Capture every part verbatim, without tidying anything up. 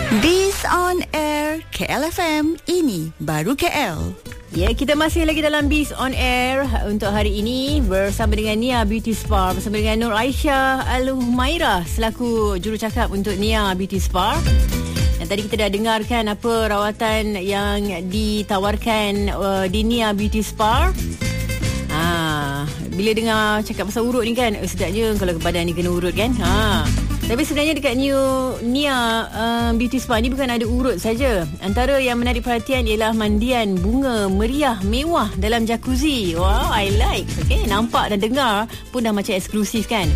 Biz on Air K L F M, ini baru K L. Ya, kita masih lagi dalam Biz on Air untuk hari ini bersama dengan Nia Beauty Spa, bersama dengan Nur Aisyah Al-Humairah selaku jurucakap untuk Nia Beauty Spa. Dan tadi kita dah dengarkan apa rawatan yang ditawarkan uh, di Nia Beauty Spa. Ha, bila dengar cakap pasal urut ni kan, eh, sedapnya kalau badan ni kena urut kan. Ha. Tapi sebenarnya dekat New Nia uh, Beauty Spa ni bukan ada urut saja. Antara yang menarik perhatian ialah mandian bunga meriah mewah dalam jacuzzi. Wow, I like. Okay, nampak dan dengar pun dah macam eksklusif kan.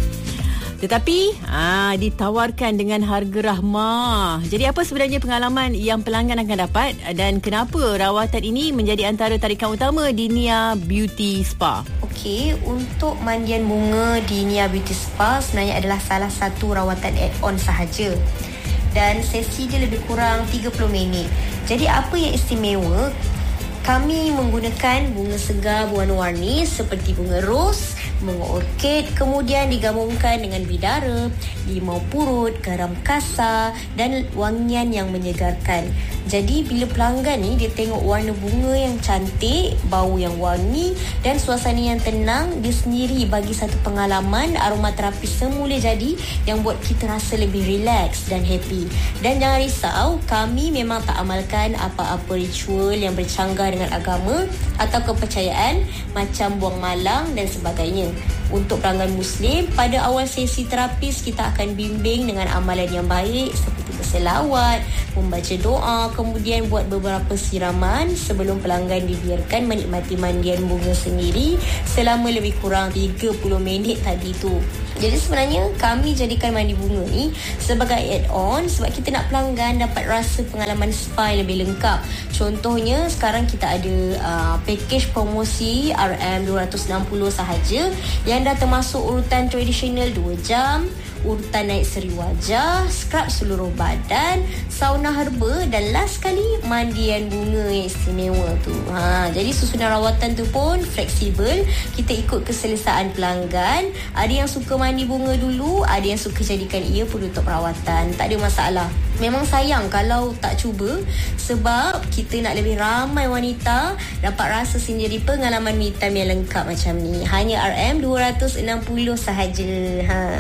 Tetapi ah, ditawarkan dengan harga rahmah. Jadi apa sebenarnya pengalaman yang pelanggan akan dapat dan kenapa rawatan ini menjadi antara tarikan utama di Nia Beauty Spa? Okey, untuk mandian bunga di Nia Beauty Spa sebenarnya adalah salah satu rawatan add-on sahaja. Dan sesi dia lebih kurang tiga puluh minit. Jadi apa yang istimewa? Kami menggunakan bunga segar berwarna-warni seperti bunga ros, bunga orkid, kemudian digabungkan dengan bidara, limau purut, garam kasar dan wangian yang menyegarkan. Jadi bila pelanggan ni dia tengok warna bunga yang cantik, bau yang wangi dan suasana yang tenang, dia sendiri bagi satu pengalaman aromaterapi semula jadi yang buat kita rasa lebih relax dan happy. Dan jangan risau, kami memang tak amalkan apa-apa ritual yang bercanggah dengan agama atau kepercayaan macam buang malang dan sebagainya. Untuk pelanggan Muslim, pada awal sesi terapis kita akan bimbing dengan amalan yang baik seperti berselawat, membaca doa, kemudian buat beberapa siraman sebelum pelanggan dibiarkan menikmati mandian bunga sendiri selama lebih kurang tiga puluh minit tadi tu. Jadi sebenarnya kami jadikan mandi bunga ni sebagai add-on sebab kita nak pelanggan dapat rasa pengalaman spa yang lebih lengkap. Contohnya sekarang kita ada uh, package promosi R M dua ratus enam puluh sahaja yang dah termasuk urutan tradisional dua jam, urutan naik seri wajah, scrub seluruh badan, sauna herba dan last sekali mandian bunga yang istimewa tu. Ha, jadi susunan rawatan tu pun fleksibel. Kita ikut keselesaan pelanggan. Ada yang suka mandi bunga dulu, ada yang suka jadikan ia penutup rawatan. Tak ada masalah. Memang sayang kalau tak cuba sebab kita nak lebih ramai wanita dapat rasa sendiri pengalaman me time yang lengkap macam ni. Hanya R M dua ratus enam puluh sahaja. Ha.